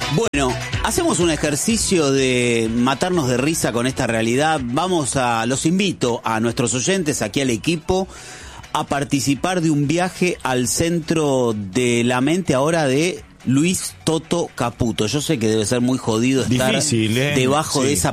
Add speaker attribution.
Speaker 1: Bueno, hacemos un ejercicio de matarnos de risa con esta realidad. Los invito a nuestros oyentes, aquí al equipo, a participar de un viaje al centro de la mente ahora de Luis Toto Caputo. Yo sé que debe ser muy jodido estar
Speaker 2: difícil,
Speaker 1: debajo de esa